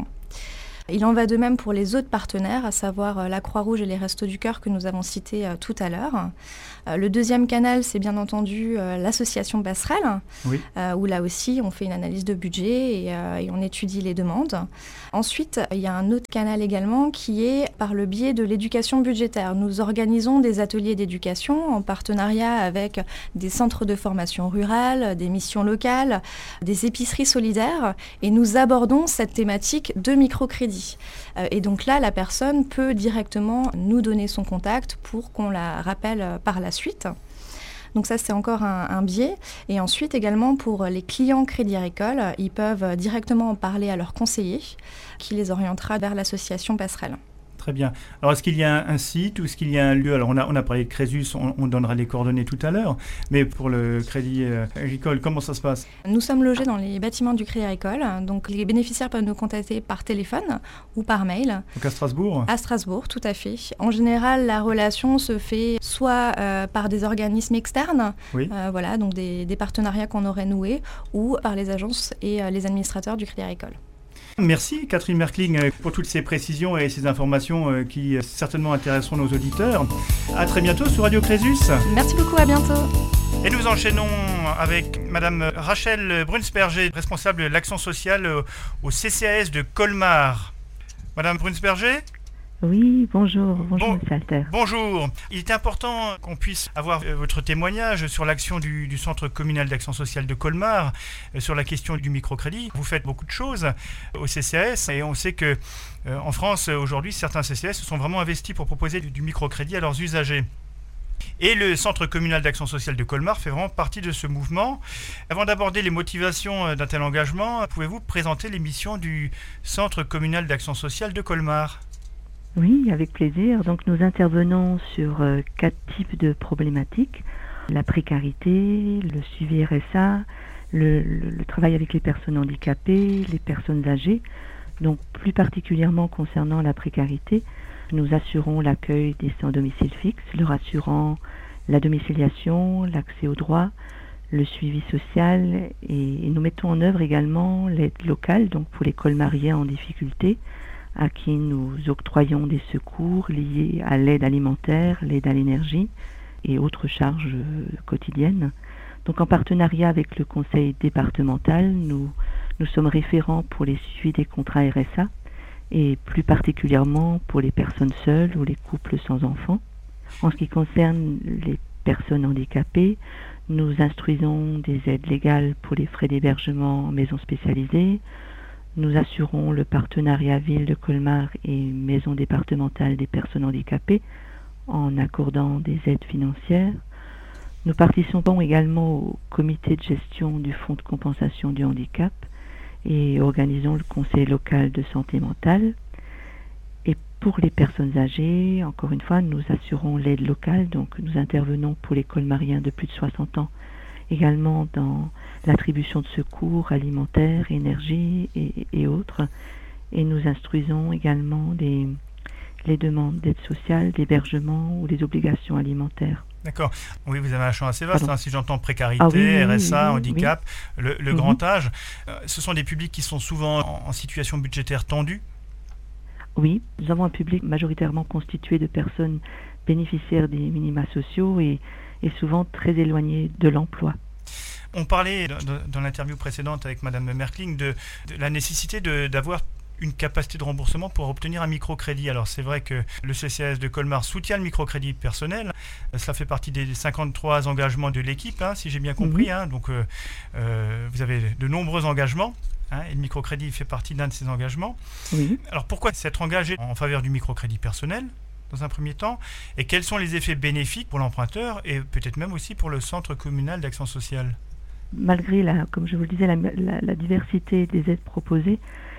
Il en va de même pour les autres partenaires, à savoir euh, la Croix-Rouge et les Restos du Cœur que nous avons cités euh, tout à l'heure. Euh, le deuxième canal, c'est bien entendu euh, l'association Passerelle, oui. euh, où là aussi on fait une analyse de budget et, euh, et on étudie les demandes. Ensuite, il y a un autre canal également qui est par le biais de l'éducation budgétaire. Nous organisons des ateliers d'éducation en partenariat avec des centres de formation rurale, des missions locales, des épiceries solidaires et nous abordons cette thématique de microcrédit. Et donc là, la personne peut directement nous donner son contact pour qu'on la rappelle par la suite. Donc ça, c'est encore un, un biais. Et ensuite, également, pour les clients Crédit Agricole, ils peuvent directement en parler à leur conseiller qui les orientera vers l'association Passerelle. Très bien. Alors, est-ce qu'il y a un, un site ou est-ce qu'il y a un lieu ? Alors, on a, on a parlé de Crésus, on, on donnera les coordonnées tout à l'heure. Mais pour le Crédit euh, Agricole, comment ça se passe ? Nous sommes logés dans les bâtiments du Crédit Agricole. Donc, les bénéficiaires peuvent nous contacter par téléphone ou par mail. Donc, à Strasbourg ? À Strasbourg, tout à fait. En général, la relation se fait soit euh, par des organismes externes, oui. euh, voilà, donc des, des partenariats qu'on aurait noués, ou par les agences et euh, les administrateurs du Crédit Agricole. Merci Catherine Merkling pour toutes ces précisions et ces informations qui certainement intéresseront nos auditeurs. À très bientôt sur Radio Crésus. Merci beaucoup, à bientôt. Et nous enchaînons avec Madame Rachel Brunsberger, responsable de l'action sociale au C C A S de Colmar. Madame Brunsberger ? Oui, bonjour, bonjour bon, M. Alter. Bonjour. Il est important qu'on puisse avoir votre témoignage sur l'action du, du Centre communal d'action sociale de Colmar, sur la question du microcrédit. Vous faites beaucoup de choses au C C A S et on sait que euh, en France, aujourd'hui, certains C C A S se sont vraiment investis pour proposer du, du microcrédit à leurs usagers. Et le Centre communal d'action sociale de Colmar fait vraiment partie de ce mouvement. Avant d'aborder les motivations d'un tel engagement, pouvez-vous présenter les missions du Centre communal d'action sociale de Colmar ? Oui, avec plaisir. Donc nous intervenons sur euh, quatre types de problématiques. La précarité, le suivi R S A, le, le, le travail avec les personnes handicapées, les personnes âgées. Donc plus particulièrement concernant la précarité, nous assurons l'accueil des sans domicile fixe, leur assurant la domiciliation, l'accès aux droits, le suivi social et, et nous mettons en œuvre également l'aide locale, donc pour les colmariens en difficulté, à qui nous octroyons des secours liés à l'aide alimentaire, l'aide à l'énergie et autres charges quotidiennes. Donc en partenariat avec le conseil départemental, nous, nous sommes référents pour les suivis des contrats R S A et plus particulièrement pour les personnes seules ou les couples sans enfants. En ce qui concerne les personnes handicapées, nous instruisons des aides légales pour les frais d'hébergement en maison spécialisée. Nous assurons le partenariat Ville de Colmar et Maison départementale des personnes handicapées en accordant des aides financières. Nous participons également au comité de gestion du Fonds de compensation du handicap et organisons le conseil local de santé mentale. Et pour les personnes âgées, encore une fois, nous assurons l'aide locale, donc nous intervenons pour les colmariens de plus de soixante ans, également dans l'attribution de secours alimentaires, énergie et, et autres. Et nous instruisons également des, les demandes d'aide sociale, d'hébergement ou les obligations alimentaires. D'accord. Oui, vous avez un champ assez vaste, hein, si j'entends précarité, ah, oui, R S A, oui, oui, handicap, oui. le, le mm-hmm. grand âge. Euh, ce sont des publics qui sont souvent en, en situation budgétaire tendue. Oui, nous avons un public majoritairement constitué de personnes bénéficiaires des minima sociaux et, et souvent très éloignées de l'emploi. On parlait dans, dans l'interview précédente avec Madame Merkling de, de la nécessité de, d'avoir une capacité de remboursement pour obtenir un microcrédit. Alors c'est vrai que le C C A S de Colmar soutient le microcrédit personnel. Cela fait partie des cinquante-trois engagements de l'équipe, hein, si j'ai bien compris. Hein. Donc euh, euh, vous avez de nombreux engagements. Hein, et le microcrédit fait partie d'un de ces engagements. Oui. Alors pourquoi s'être engagé en faveur du microcrédit personnel dans un premier temps, et quels sont les effets bénéfiques pour l'emprunteur et peut-être même aussi pour le Centre communal d'action sociale ? Malgré, la, comme je vous le disais, la, la, la diversité des aides proposées,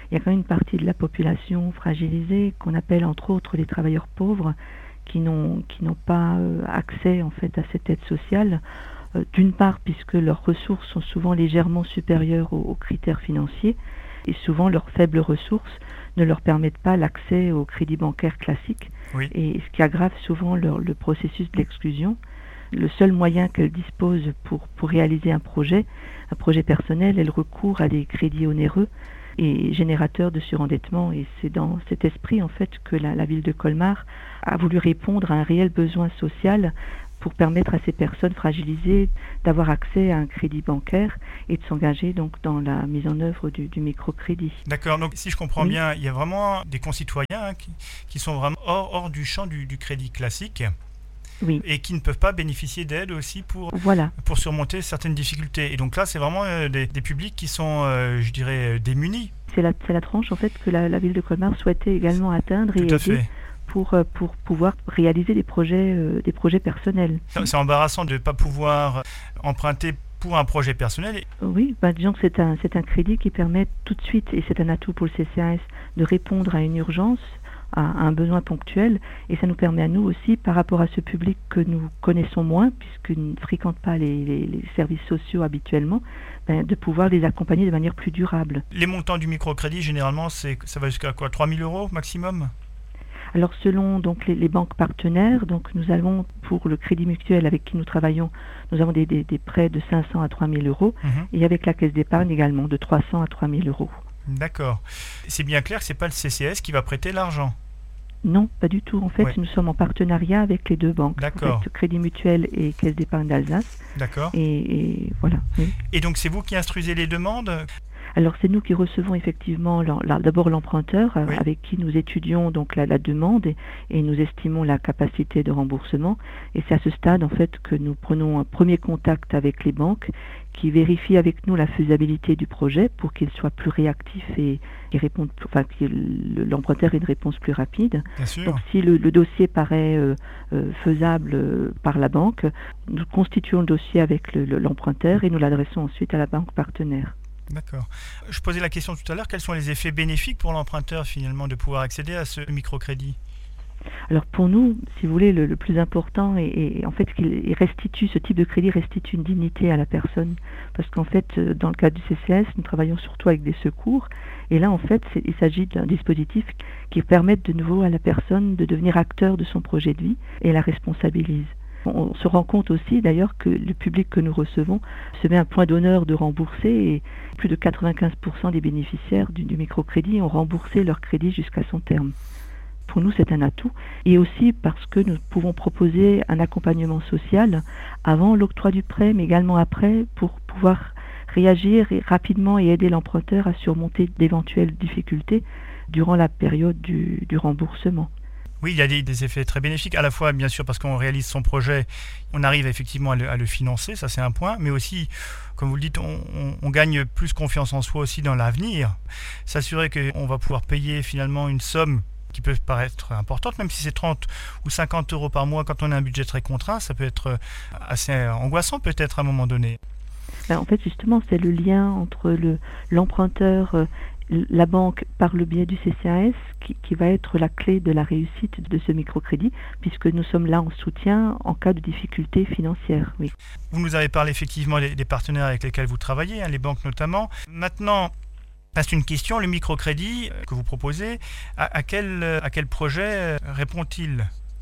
il y a quand même une partie de la population fragilisée qu'on appelle entre autres les travailleurs pauvres qui n'ont qui n'ont pas euh, accès en fait à cette aide sociale. Euh, d'une part puisque leurs ressources sont souvent légèrement supérieures aux, aux critères financiers et souvent leurs faibles ressources ne leur permettent pas l'accès au crédit bancaire classique, oui. Et ce qui aggrave souvent leur, le processus de l'exclusion. Le seul moyen qu'elles disposent pour, pour réaliser un projet, un projet personnel, elles recourent à des crédits onéreux et générateurs de surendettement. Et c'est dans cet esprit en fait que la, la ville de Colmar a voulu répondre à un réel besoin social pour permettre à ces personnes fragilisées d'avoir accès à un crédit bancaire et de s'engager donc dans la mise en œuvre du, du microcrédit. D'accord, donc si je comprends oui. bien, il y a vraiment des concitoyens hein, qui, qui sont vraiment hors, hors du champ du, du crédit classique. Oui. Et qui ne peuvent pas bénéficier d'aide aussi pour, voilà. pour surmonter certaines difficultés. Et donc là, c'est vraiment euh, des, des publics qui sont, euh, je dirais, démunis. C'est la, c'est la tranche en fait que la, la ville de Colmar souhaitait également atteindre et aider pour, euh, pour pouvoir réaliser des projets, euh, des projets personnels. C'est, c'est embarrassant de ne pas pouvoir emprunter pour un projet personnel. Oui, bah, disons que c'est un, c'est un crédit qui permet tout de suite, et c'est un atout pour le C C A S, de répondre à une urgence, à un besoin ponctuel, et ça nous permet à nous aussi, par rapport à ce public que nous connaissons moins, puisqu'ils ne fréquentent pas les, les, les services sociaux habituellement, ben, de pouvoir les accompagner de manière plus durable. Les montants du microcrédit, généralement, c'est, ça va jusqu'à quoi, trois mille euros maximum ? Alors selon donc les, les banques partenaires, donc nous avons pour le Crédit Mutuel avec qui nous travaillons, nous avons des, des, des prêts de cinq cents à trois mille euros, mmh. et avec la Caisse d'épargne également de trois cents à trois mille euros. D'accord. C'est bien clair que ce n'est pas le C C S qui va prêter l'argent. Non, pas du tout. En fait, ouais. nous sommes en partenariat avec les deux banques. D'accord. En fait, Crédit Mutuel et Caisse d'épargne d'Alsace. D'accord. Et, et voilà. Oui. Et donc, c'est vous qui instruisez les demandes ? Alors, c'est nous qui recevons effectivement la, la, d'abord l'emprunteur, oui. avec qui nous étudions donc la, la demande et, et nous estimons la capacité de remboursement. Et c'est à ce stade, en fait, que nous prenons un premier contact avec les banques qui vérifient avec nous la faisabilité du projet pour qu'il soit plus réactif et, et réponde, enfin, que l'emprunteur ait une réponse plus rapide. Bien sûr. Donc, si le, le dossier paraît euh, euh, faisable euh, par la banque, nous constituons le dossier avec le, le, l'emprunteur et nous l'adressons ensuite à la banque partenaire. D'accord. Je posais la question tout à l'heure, quels sont les effets bénéfiques pour l'emprunteur finalement de pouvoir accéder à ce microcrédit ? Alors pour nous, si vous voulez, le, le plus important est, est en fait qu'il restitue, ce type de crédit restitue une dignité à la personne. Parce qu'en fait, dans le cadre du C C S, nous travaillons surtout avec des secours. Et là, en fait, c'est, il s'agit d'un dispositif qui permet de nouveau à la personne de devenir acteur de son projet de vie et la responsabilise. On se rend compte aussi d'ailleurs que le public que nous recevons se met un point d'honneur de rembourser et plus de quatre-vingt-quinze pour cent des bénéficiaires du, du microcrédit ont remboursé leur crédit jusqu'à son terme. Pour nous, c'est un atout et aussi parce que nous pouvons proposer un accompagnement social avant l'octroi du prêt, mais également après pour pouvoir réagir rapidement et aider l'emprunteur à surmonter d'éventuelles difficultés durant la période du, du remboursement. Oui, il y a des, des effets très bénéfiques, à la fois bien sûr parce qu'on réalise son projet, on arrive effectivement à le, à le financer, ça c'est un point, mais aussi, comme vous le dites, on, on, on gagne plus confiance en soi aussi dans l'avenir, s'assurer qu'on va pouvoir payer finalement une somme qui peut paraître importante, même si c'est trente ou cinquante euros par mois quand on a un budget très contraint, ça peut être assez angoissant peut-être à un moment donné. Ben, en fait justement c'est le lien entre le, l'emprunteur, euh, la banque par le biais du C C A S qui, qui va être la clé de la réussite de ce microcrédit puisque nous sommes là en soutien en cas de difficultés financières. Oui. Vous nous avez parlé effectivement des, des partenaires avec lesquels vous travaillez, hein, les banques notamment. Maintenant, reste une question, le microcrédit que vous proposez, à, à, quel, à quel projet répond-il ?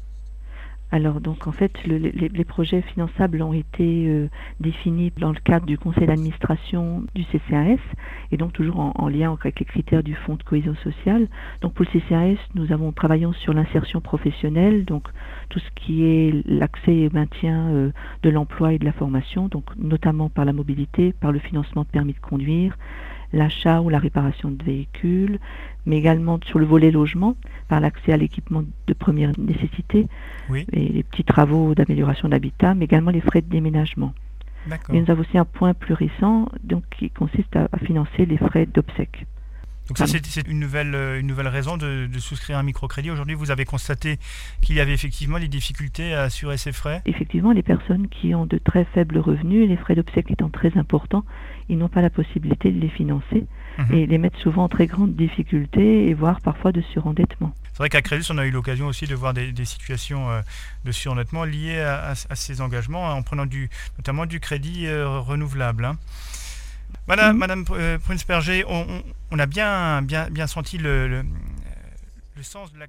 Alors donc en fait le, les, les projets finançables ont été euh, définis dans le cadre du conseil d'administration du C C A S et donc toujours en, en lien avec les critères du fonds de cohésion sociale. Donc pour le C C A S, nous avons travaillé sur l'insertion professionnelle, donc tout ce qui est l'accès et maintien euh, de l'emploi et de la formation, donc notamment par la mobilité, par le financement de permis de conduire, l'achat ou la réparation de véhicules, mais également sur le volet logement, par l'accès à l'équipement de première nécessité, oui. et les petits travaux d'amélioration d'habitat, mais également les frais de déménagement. D'accord. Et nous avons aussi un point plus récent donc, qui consiste à, à financer les frais d'obsèques. Donc ça, c'est, c'est une, nouvelle, une nouvelle raison de, de souscrire un microcrédit. Aujourd'hui, vous avez constaté qu'il y avait effectivement des difficultés à assurer ces frais. Effectivement, les personnes qui ont de très faibles revenus, les frais d'obsèques étant très importants, ils n'ont pas la possibilité de les financer mmh. et les mettent souvent en très grande difficulté et voire parfois de surendettement. C'est vrai qu'à Crésus, on a eu l'occasion aussi de voir des, des situations euh, de surendettement liées à, à, à ces engagements, hein, en prenant du, notamment du crédit euh, renouvelable. Hein. Madame, mmh. Madame euh, Prunsperger, on, on, on a bien, bien, bien senti le, le, le sens de la...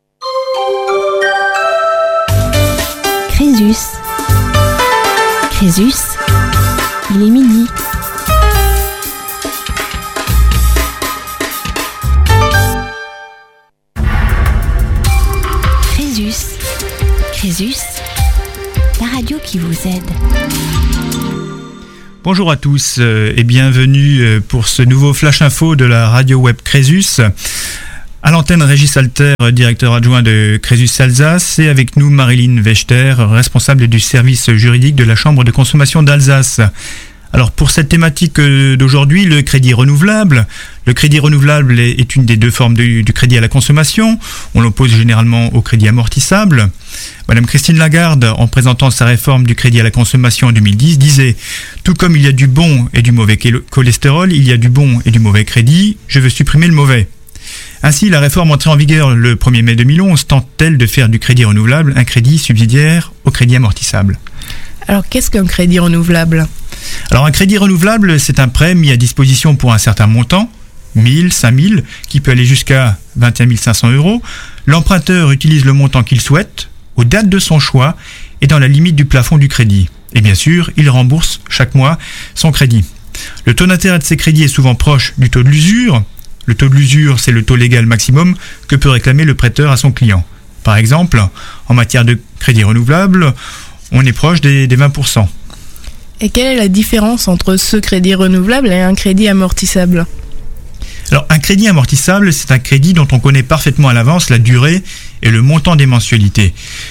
Crésus. Crésus, il est midi. Crésus. Crésus, la radio qui vous aide. Bonjour à tous et bienvenue pour ce nouveau Flash Info de la radio web Crésus. À l'antenne, Régis Alter, directeur adjoint de Crésus Alsace, et avec nous Marilyn Wechter, responsable du service juridique de la Chambre de consommation d'Alsace. Alors pour cette thématique d'aujourd'hui, le crédit renouvelable. Le crédit renouvelable est une des deux formes du, du crédit à la consommation. On l'oppose généralement au crédit amortissable. Madame Christine Lagarde, en présentant sa réforme du crédit à la consommation en deux mille dix, disait « Tout comme il y a du bon et du mauvais cholestérol, il y a du bon et du mauvais crédit, je veux supprimer le mauvais ». Ainsi, la réforme entrée en vigueur le premier mai deux mille onze tente-t-elle de faire du crédit renouvelable un crédit subsidiaire au crédit amortissable. Alors qu'est-ce qu'un crédit renouvelable ? Alors un crédit renouvelable, c'est un prêt mis à disposition pour un certain montant, mille, cinq mille, qui peut aller jusqu'à vingt et un mille cinq cents euros. L'emprunteur utilise le montant qu'il souhaite, aux dates de son choix et dans la limite du plafond du crédit. Et bien sûr, il rembourse chaque mois son crédit. Le taux d'intérêt de ces crédits est souvent proche du taux de l'usure. Le taux de l'usure, c'est le taux légal maximum que peut réclamer le prêteur à son client. Par exemple, en matière de crédit renouvelable, on est proche des, des vingt pour cent. Et quelle est la différence entre ce crédit renouvelable et un crédit amortissable ? Alors, un crédit amortissable, c'est un crédit dont on connaît parfaitement à l'avance la durée et le montant des mensualités.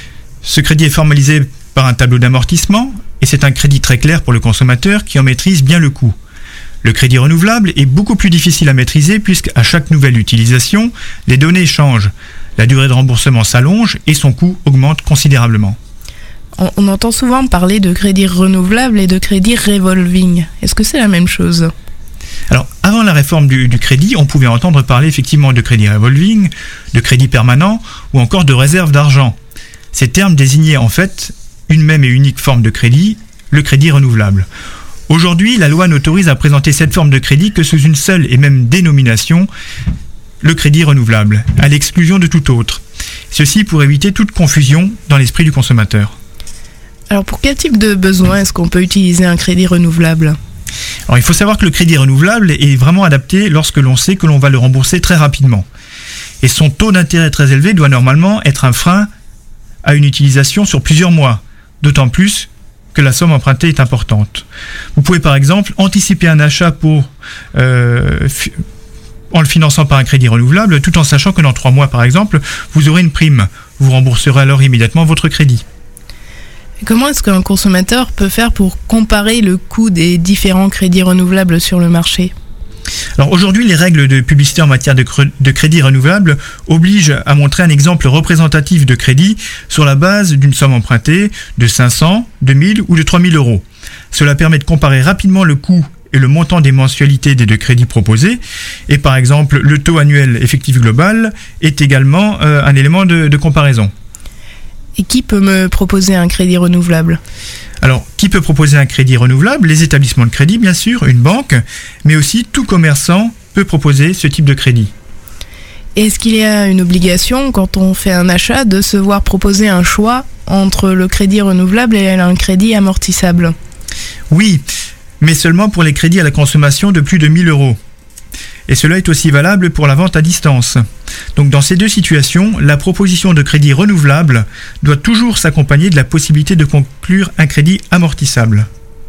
Ce crédit est formalisé par un tableau d'amortissement et c'est un crédit très clair pour le consommateur qui en maîtrise bien le coût. Le crédit renouvelable est beaucoup plus difficile à maîtriser puisqu'à chaque nouvelle utilisation, les données changent, la durée de remboursement s'allonge et son coût augmente considérablement. On entend souvent parler de crédit renouvelable et de crédit revolving. Est-ce que c'est la même chose ? Alors, avant la réforme du, du crédit, on pouvait entendre parler effectivement de crédit revolving, de crédit permanent ou encore de réserve d'argent. Ces termes désignaient en fait une même et unique forme de crédit, le crédit renouvelable. Aujourd'hui, la loi n'autorise à présenter cette forme de crédit que sous une seule et même dénomination, le crédit renouvelable, à l'exclusion de tout autre. Ceci pour éviter toute confusion dans l'esprit du consommateur. Alors pour quel type de besoin est-ce qu'on peut utiliser un crédit renouvelable ? Alors il faut savoir que le crédit renouvelable est vraiment adapté lorsque l'on sait que l'on va le rembourser très rapidement. Et son taux d'intérêt très élevé doit normalement être un frein à une utilisation sur plusieurs mois, d'autant plus que la somme empruntée est importante. Vous pouvez par exemple anticiper un achat pour, euh, fi- en le finançant par un crédit renouvelable, tout en sachant que dans trois mois par exemple, vous aurez une prime. Vous rembourserez alors immédiatement votre crédit. Comment est-ce qu'un consommateur peut faire pour comparer le coût des différents crédits renouvelables sur le marché ? Alors aujourd'hui, les règles de publicité en matière de, cre- de crédit renouvelable obligent à montrer un exemple représentatif de crédit sur la base d'une somme empruntée de cinq cents, deux mille ou de trois mille euros. Cela permet de comparer rapidement le coût et le montant des mensualités des deux crédits proposés. Et par exemple, le taux annuel effectif global est également euh, un élément de, de comparaison. Et qui peut me proposer un crédit renouvelable ? Alors, qui peut proposer un crédit renouvelable ? Les établissements de crédit, bien sûr, une banque, mais aussi tout commerçant peut proposer ce type de crédit. Et est-ce qu'il y a une obligation, quand on fait un achat, de se voir proposer un choix entre le crédit renouvelable et un crédit amortissable ? Oui, mais seulement pour les crédits à la consommation de plus de mille euros. Et cela est aussi valable pour la vente à distance. Donc dans ces deux situations, la proposition de crédit renouvelable doit toujours s'accompagner de la possibilité de conclure un crédit amortissable.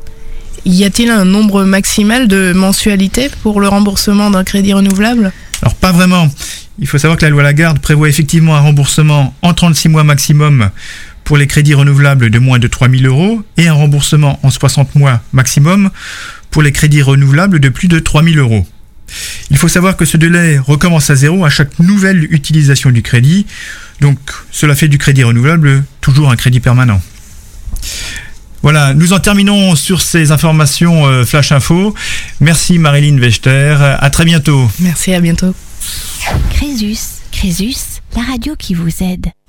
Y a-t-il un nombre maximal de mensualités pour le remboursement d'un crédit renouvelable ? Alors pas vraiment. Il faut savoir que la loi Lagarde prévoit effectivement un remboursement en trente-six mois maximum pour les crédits renouvelables de moins de trois mille euros et un remboursement en soixante mois maximum pour les crédits renouvelables de plus de trois mille euros. Il faut savoir que ce délai recommence à zéro à chaque nouvelle utilisation du crédit. Donc cela fait du crédit renouvelable toujours un crédit permanent. Voilà, nous en terminons sur ces informations euh, Flash Info. Merci Marilyn Wechter, à très bientôt. Merci, à bientôt. Crésus, Crésus, la radio qui vous aide.